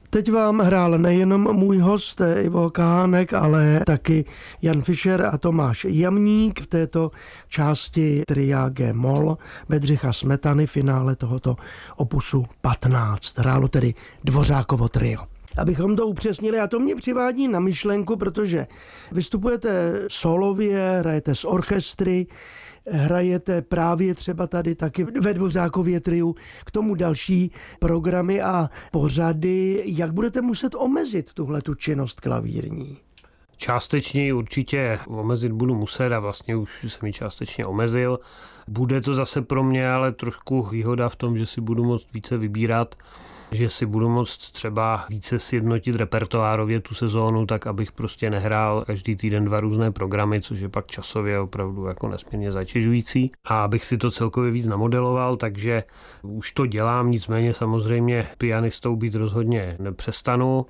Teď vám hrál nejenom můj host Ivo Kahánek, ale taky Jan Fischer a Tomáš Jamník v této části tria G-moll Bedřicha Smetany, finále tohoto opusu 15. Hrálo tedy Dvořákovo trio. Abychom to upřesnili, a to mě přivádí na myšlenku, protože vystupujete solově, hrajete s orchestry, hrajete právě třeba tady taky ve Dvořákově triu, k tomu další programy a pořady. Jak budete muset omezit tuhletu činnost klavírní? Částečně určitě omezit budu muset a vlastně už jsem ji částečně omezil. Bude to zase pro mě ale trošku výhoda v tom, že si budu moct více vybírat, že si budu moct třeba více sjednotit repertoárově tu sezónu, tak abych prostě nehrál každý týden 2 různé programy, což je pak časově opravdu jako nesmírně zatěžující. A abych si to celkově víc namodeloval, takže už to dělám, nicméně samozřejmě pianistou být rozhodně nepřestanu.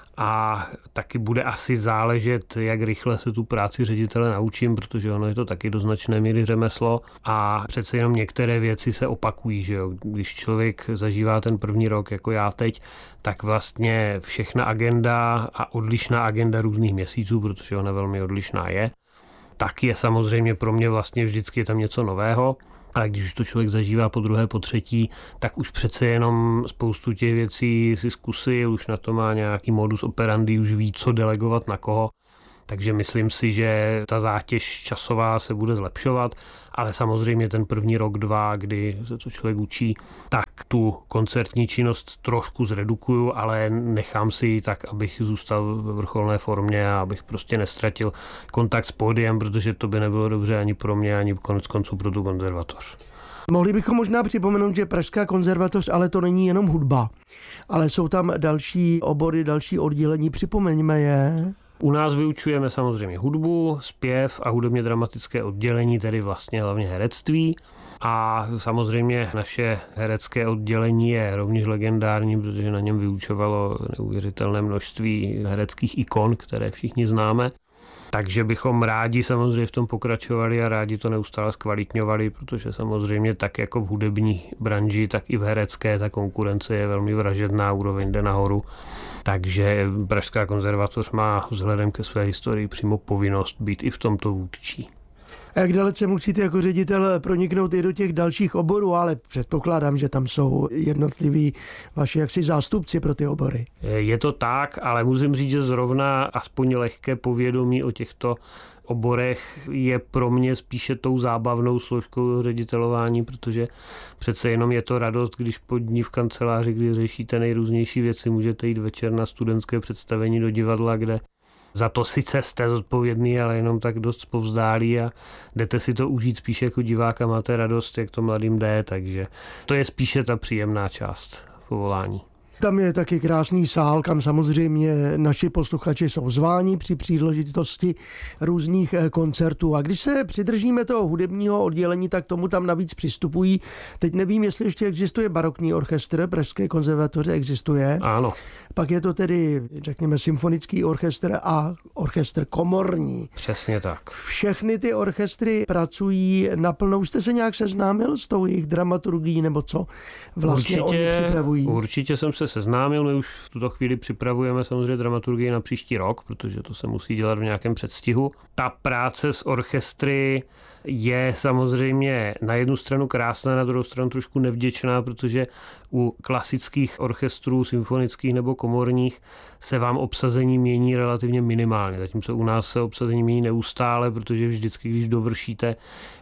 A taky bude asi záležet, jak rychle se tu práci ředitele naučím, protože ono je to taky do značné míry řemeslo a přece jenom některé věci se opakují, že jo. Když člověk zažívá ten první rok, jako já teď, tak vlastně všechna agenda a odlišná agenda různých měsíců, protože ona velmi odlišná je, tak je samozřejmě pro mě vlastně vždycky je tam něco nového. Ale když už to člověk zažívá po druhé, po třetí, tak už přece jenom spoustu těch věcí si zkusil, už na to má nějaký modus operandi, už ví, co delegovat na koho. Takže myslím si, že ta zátěž časová se bude zlepšovat, ale samozřejmě ten první rok, 2, kdy se to člověk učí, tak tu koncertní činnost trošku zredukuju, ale nechám si ji tak, abych zůstal ve vrcholné formě a abych prostě nestratil kontakt s pódiem, protože to by nebylo dobře ani pro mě, ani konec konců pro tu konzervatoř. Mohli bychom možná připomenout, že Pražská konzervatoř, ale to není jenom hudba, ale jsou tam další obory, další oddělení, připomeňme je. U nás vyučujeme samozřejmě hudbu, zpěv a hudebně dramatické oddělení, tedy vlastně hlavně herectví. A samozřejmě naše herecké oddělení je rovněž legendární, protože na něm vyučovalo neuvěřitelné množství hereckých ikon, které všichni známe. Takže bychom rádi samozřejmě v tom pokračovali a rádi to neustále zkvalitňovali, protože samozřejmě tak jako v hudební branži, tak i v herecké ta konkurence je velmi vražedná, úroveň jde nahoru. Takže Pražská konzervatoř má vzhledem ke své historii přímo povinnost být i v tomto vůdčí. A jak dalece musíte jako ředitel proniknout i do těch dalších oborů, ale předpokládám, že tam jsou jednotliví vaši jaksi zástupci pro ty obory. Je to tak, ale musím říct, že zrovna aspoň lehké povědomí o těchto oborech je pro mě spíše tou zábavnou složkou ředitelování, protože přece jenom je to radost, když po dní v kanceláři, kdy řešíte nejrůznější věci, můžete jít večer na studentské představení do divadla, kde za to sice jste zodpovědný, ale jenom tak dost povzdálí a jdete si to užít spíše jako divák a máte radost, jak to mladým jde, takže to je spíše ta příjemná část povolání. Tam je taky krásný sál, kam samozřejmě naši posluchači jsou zváni při příležitosti různých koncertů. A když se přidržíme toho hudebního oddělení, tak tomu tam navíc přistupují. Teď nevím, jestli ještě existuje barokní orchestr, Pražské konzervatoře existuje. Ano. Pak je to tedy, řekněme, symfonický orchestr a orchestr komorní. Přesně tak. Všechny ty orchestry pracují naplno. Už jste se nějak seznámil s tou jejich dramaturgií, nebo co vlastně oni připravují? Určitě jsem se seznámil, my už v tuto chvíli připravujeme samozřejmě dramaturgii na příští rok, protože to se musí dělat v nějakém předstihu. Ta práce s orchestry je samozřejmě na jednu stranu krásná, na druhou stranu trošku nevděčná, protože u klasických orchestrů, symfonických nebo komorních se vám obsazení mění relativně minimálně, zatímco u nás se obsazení mění neustále, protože vždycky, když dovršíte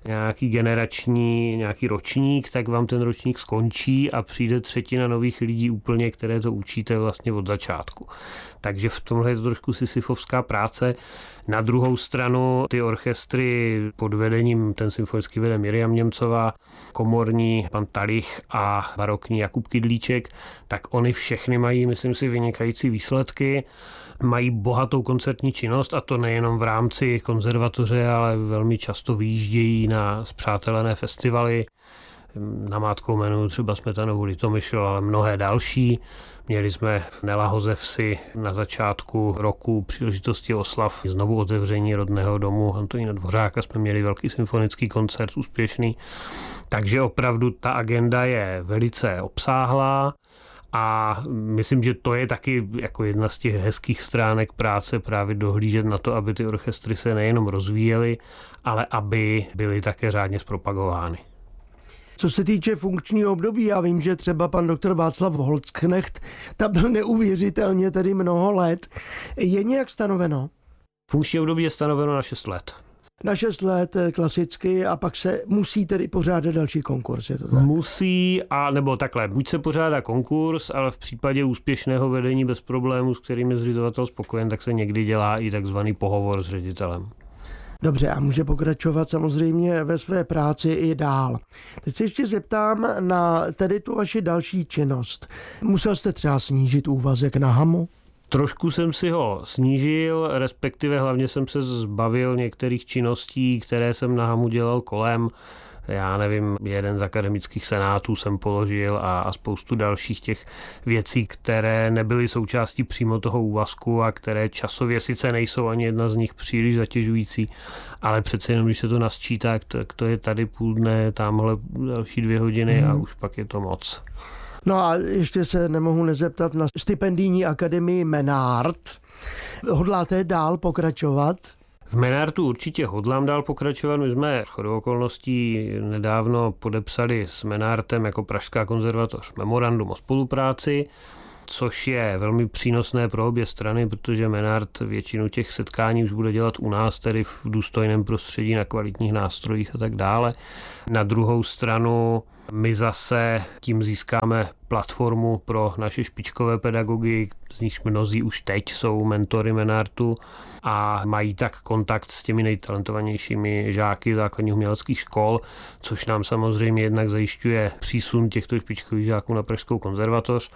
nějaký ročník, tak vám ten ročník skončí a přijde třetina nových lidí úplně, které to učíte vlastně od začátku. Takže v tomhle je to trošku sisyfovská práce. Na druhou stranu ty orchestry pod vedením, ten symfonický vede Miriam Němcová, komorní pan Talich a barokní Jakub Kydlíček, tak oni všechny mají, myslím si, vynikající výsledky, mají bohatou koncertní činnost a to nejenom v rámci konzervatoře, ale velmi často vyjíždějí na spřátelené festivaly. Namátkou jmenuji třeba Smetanovu Litomyšl, ale mnohé další. Měli jsme v Nelahoze vsi na začátku roku příležitosti oslav znovu otevření rodného domu Antonína Dvořáka. Jsme měli velký symfonický koncert úspěšný. Takže opravdu ta agenda je velice obsáhlá A myslím, že to je taky jako jedna z těch hezkých stránek práce právě dohlížet na to, aby ty orchestry se nejenom rozvíjely, ale aby byly také řádně zpropagovány. Co se týče funkčního období, já vím, že třeba pan doktor Václav Holzknecht tam byl neuvěřitelně tedy mnoho let. Je nějak stanoveno? Funkční období je stanoveno na 6 let. Na 6 let klasicky a pak se musí tedy pořádat další konkurs, je to tak? Musí, a nebo takhle, buď se pořádá konkurs, ale v případě úspěšného vedení bez problémů, s kterým je zřizovatel spokojen, tak se někdy dělá i takzvaný pohovor s ředitelem. Dobře, a může pokračovat samozřejmě ve své práci i dál. Teď se ještě zeptám na tedy tu vaši další činnost. Musel jste třeba snížit úvazek na hamu? Trošku jsem si ho snížil, respektive hlavně jsem se zbavil některých činností, které jsem na hamu dělal kolem. Já nevím, jeden z akademických senátů jsem položil a spoustu dalších těch věcí, které nebyly součástí přímo toho úvazku a které časově sice nejsou ani jedna z nich příliš zatěžující, ale přece jenom, když se to nasčítá, tak to je tady půl dne, tamhle další 2 hodiny a už pak je to moc. No a ještě se nemohu nezeptat na stipendijní akademii Menard. Hodláte dál pokračovat? V Menartu určitě hodlám dál pokračovat. My jsme shodou okolností nedávno podepsali s Menartem jako Pražská konzervatoř memorandum o spolupráci, což je velmi přínosné pro obě strany, protože Menard většinu těch setkání už bude dělat u nás, tedy v důstojném prostředí na kvalitních nástrojích a tak dále. Na druhou stranu my zase tím získáme platformu pro naše špičkové pedagogy, z nichž mnozí už teď jsou mentory Menartu a mají tak kontakt s těmi nejtalentovanějšími žáky základních uměleckých škol, což nám samozřejmě jednak zajišťuje přísun těchto špičkových žáků na Pražskou konzervatoř.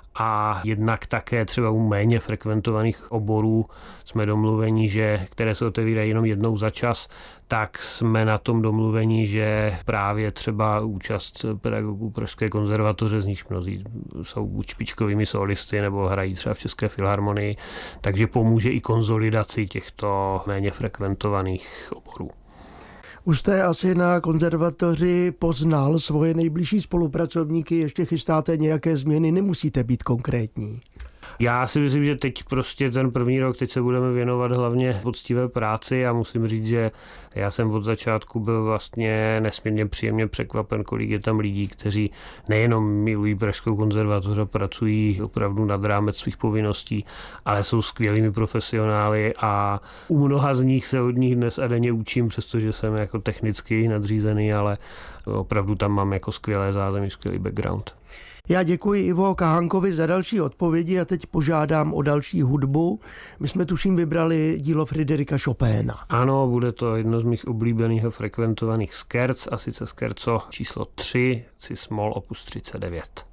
A jednak také třeba u méně frekventovaných oborů jsme domluveni, že které se otevírají jenom jednou za čas, tak jsme na tom domluveni, že právě třeba účast pedagogů Pražské konzervatoře, z níž mnozí jsou buď špičkovými solisty nebo hrají třeba v České filharmonii, takže pomůže i konsolidaci těchto méně frekventovaných oborů. Už jste asi na konzervatoři poznal svoje nejbližší spolupracovníky, ještě chystáte nějaké změny, nemusíte být konkrétní. Já si myslím, že teď prostě ten první rok, teď se budeme věnovat hlavně poctivé práci a musím říct, že já jsem od začátku byl vlastně nesmírně příjemně překvapen, kolik je tam lidí, kteří nejenom milují Pražskou konzervatoř a pracují opravdu nad rámec svých povinností, ale jsou skvělými profesionály a u mnoha z nich se od nich dnes a denně učím, přestože jsem jako technicky nadřízený, ale opravdu tam mám jako skvělé zázemí, skvělý background. Já děkuji Ivo Kahánkovi za další odpovědi a teď požádám o další hudbu. My jsme tuším vybrali dílo Friderika Chopina. Ano, bude to jedno z mých oblíbených a frekventovaných skerc, a sice skerco číslo 3, cis-moll opus 39.